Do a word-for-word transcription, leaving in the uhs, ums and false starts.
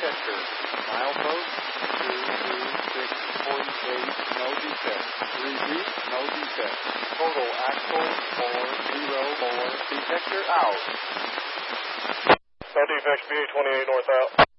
catcher. Milepost two two six point eight, no defect. three deep, no defect. Total axle four zero four. Detector out. No defects, B A twenty-eight north out.